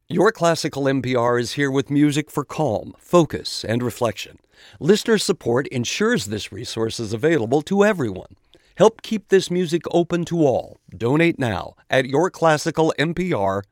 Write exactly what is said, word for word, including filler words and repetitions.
Your Classical N P R is here with music for calm, focus, and reflection. Listener support ensures this resource is available to everyone. Help keep this music open to all. Donate now at your classical n p r